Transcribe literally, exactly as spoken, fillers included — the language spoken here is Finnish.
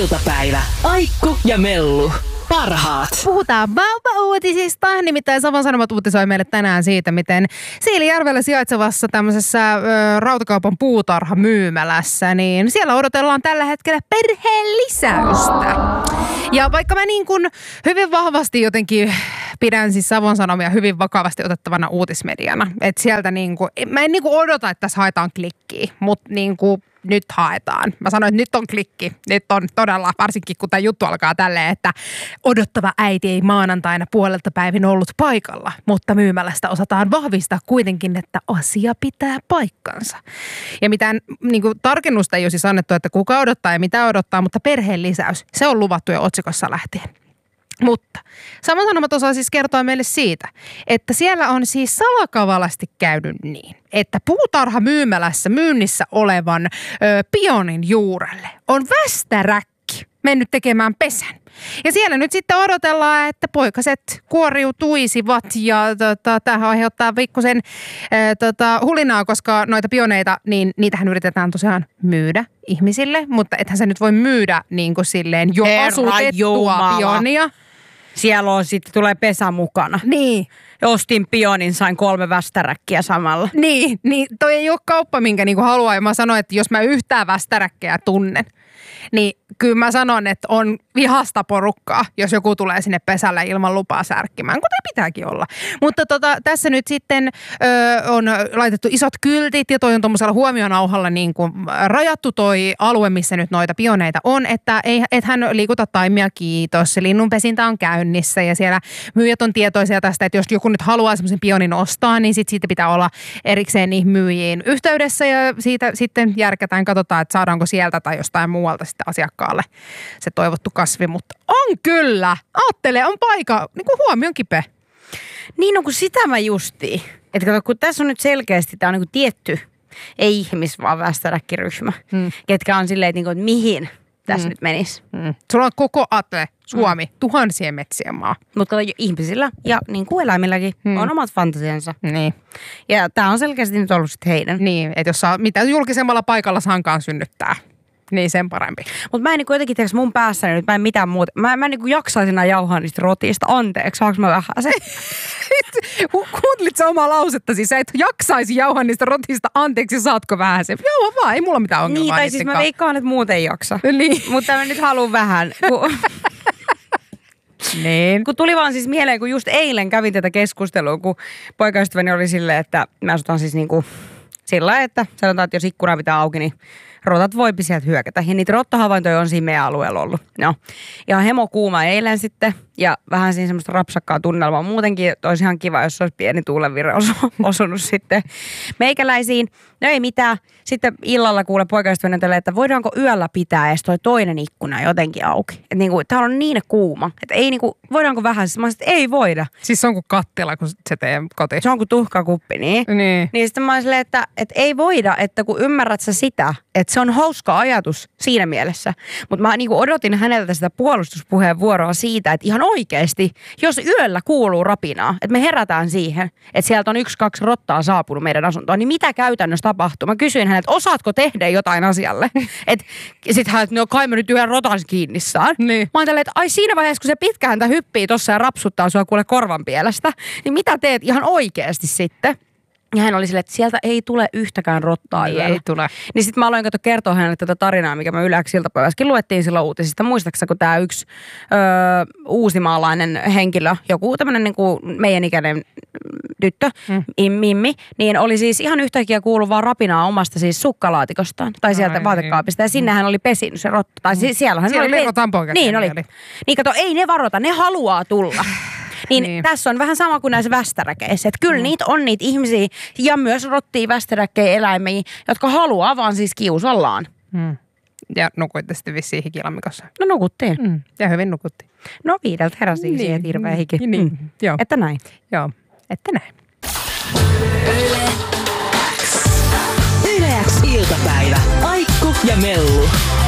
iltapäivä. Aikku ja Mellu. Parhaat. Puhutaan vauva-uutisista. Nimittäin Savon Sanomat uutisoi meille tänään siitä, miten Siilijärvellä sijaitsevassa tämmöisessä ö, rautakaupan puutarhamyymälässä, niin siellä odotellaan tällä hetkellä perheen lisäystä. Ja vaikka mä niin kuin hyvin vahvasti jotenkin pidän siis Savon Sanomia hyvin vakavasti otettavana uutismediana. Että sieltä niin kuin, mä en niin kuin odota, että tässä haetaan klikkiä, mutta niin kuin nyt haetaan. Mä sanoin, että nyt on klikki. Nyt on todella, varsinkin kun tämä juttu alkaa tälleen, että odottava äiti ei maanantaina puolelta päivin ollut paikalla, mutta myymälästä osataan vahvistaa kuitenkin, että asia pitää paikkansa. Ja mitään niin kuin, tarkennusta ei ole siis annettu, että kuka odottaa ja mitä odottaa, mutta perheen lisäys, se on luvattu jo otsikossa lähtien. Mutta Savon Sanomat osaa siis kertoa meille siitä, että siellä on siis salakavalasti käynyt niin, että puutarhamyymälässä myynnissä olevan ö, pionin juurelle on västäräkki mennyt tekemään pesän. Ja siellä nyt sitten odotellaan, että poikaset kuoriutuisivat ja tota, tämähän aiheuttaa pikkusen äh, tota, hulinaa, koska noita pioneita, niin niitähän yritetään tosiaan myydä ihmisille, mutta ethän se nyt voi myydä niin kuin silleen jo Herra asutettua Jumala. pionia. Siellä on sitten, tulee pesä mukana. Niin. Ostin pionin, sain kolme västäräkkiä samalla. Niin, niin toi ei ole kauppa, minkä niinku haluaa. Ja mä sanoin, että jos mä yhtään västäräkkejä tunnen, niin kyllä mä sanon, että on vihasta porukkaa, jos joku tulee sinne pesälle ilman lupaa särkkimään, kuten pitääkin olla. Mutta tota, tässä nyt sitten ö, on laitettu isot kyltit ja toi on tuommoisella huomionauhalla niin kuin rajattu toi alue, missä nyt noita pioneita on, että ei, et hän liikuta taimia, kiitos. Linnunpesintä on käynnissä ja siellä myyjät on tietoisia tästä, että jos joku nyt haluaa semmoisen pionin ostaa, niin sit siitä pitää olla erikseen niihin myyjiin yhteydessä ja siitä sitten järkätään, katsotaan, että saadaanko sieltä tai jostain muualta sitten asiakkaalle se toivottu kasvi, mutta on kyllä. Aattele, on paikka, niin kuin huomion kipeä. Niin on kuin sitä mä justiin. Että kato, kun tässä on nyt selkeästi, tämä on niin kuin tietty, ei ihmis, vaan västäräkkiryhmä, hmm. ketkä on silleen, että, niin kuin, että mihin tässä hmm. nyt menisi. Hmm. Sulla on koko Aattele, Suomi, hmm. tuhansien metsien maa. Mutta ihmisillä ja niin kuin eläimilläkin hmm. on omat fantasiansa. Niin. Ja tämä on selkeästi nyt ollut sitten heidän. Niin, että jos saa mitä julkisemmalla paikalla sankaan synnyttää. Niin sen parempi. Mutta mä en niin kuitenkin tehdä mun päässäni nyt, mä en mitään muuta. Mä, mä en niin jaksaisin nää jauhaa niistä rotista. Anteeksi, saanko mä vähän se? Kuuntelit sä omaa lausettasi? Sä et jaksaisi jauhaa niistä rotista. Anteeksi, saatko vähän se? Joo vaan, ei mulla mitään ongelmaa. Niin, tai siis mä veikkaan, että muuten jaksa. Niin. Mutta mä nyt haluan vähän. Kun... niin. Kun tuli vaan siis mieleen, kun just eilen kävin tätä keskustelua, kun poikaystäväni oli silleen, että mä asutan siis niinku sillä lailla, että sanotaan, että jos ikkuna pitää auki, niin rotat voipi sieltä hyökätä. Ja niitä rottahavaintoja on siinä meidän alueella ollut. No. Ja hemo kuuma eilen sitten. Ja vähän siinä semmoista rapsakkaa tunnelmaa. Muutenkin olisi ihan kiva, jos olisi pieni tuulenvirre osunut sitten meikäläisiin. No ei mitään. Sitten illalla kuule poikaystäväni tälle, että voidaanko yöllä pitää edes toi toinen ikkuna jotenkin auki. Että niinku, täällä on niin kuuma. Että ei niinku, voidaanko vähän. Mä sanoin, että ei voida. Siis se on kuin kattila, kun se teidän koti. Se on kuin tuhkakuppi, niin. Niin. Niin sitten mä olin silleen, että, että ei voida, että kun ymmärrät sä sitä, että se on hauska ajatus siinä mielessä. Mutta mä niinku odotin häneltä sitä puolustuspuheenvuoroa siitä, että ihan oikeasti, jos yöllä kuuluu rapinaa, että me herätään siihen, että sieltä on yksi, kaksi rottaa saapunut meidän asuntoon, niin mitä käytännössä tapahtuu? Mä kysyin häneltä, että osaatko tehdä jotain asialle? Että sit hän, että no kai mä nyt yhden rotan kiinni saan. Niin. Mä ajattelin, että ai siinä vaiheessa, kun se pitkä häntä hyppii tossa ja rapsuttaa sua kuule korvan pielestä, niin mitä teet ihan oikeasti sitten? Ja hän oli silleen, että sieltä ei tule yhtäkään rottaa niin, yöllä. ei tule. Niin sitten mä aloin katsoa kertoa hänelle tätä tarinaa, mikä me yleensä iltapäivässäkin luettiin silloin uutisista. Muistaaksä, kun tämä yksi öö, uusimaalainen henkilö, joku tämmöinen niin kuin meidän ikäinen tyttö, mm. Mimmi, niin oli siis ihan yhtäkkiä kuullut vaan rapinaa omasta siis sukkalaatikostaan tai sieltä ai, vaatekaapista. Ja sinne mm. hän oli pesinyt se rotta. Tai mm. siellä hän siellä oli. oli rotan poika. Niin oli. oli. Niin kato, ei ne varota, ne haluaa tulla. Niin, niin tässä on vähän sama kuin näissä västäräkeissä. Että kyllä mm. niitä on niitä ihmisiä ja myös rottia västäräkkejä eläimiä, jotka haluaa vaan siis kiusallaan. Mm. Ja nukuitte sitten vissiin hikilammikossa. No nukuttiin. Mm. Ja hyvin nukuttiin. No viideltä heräsi niin, siihen hirveä hiki. Niin, niin. Mm. Joo. Että näin. Joo, että näin. Yle X iltapäivä. Aikku ja Mellu.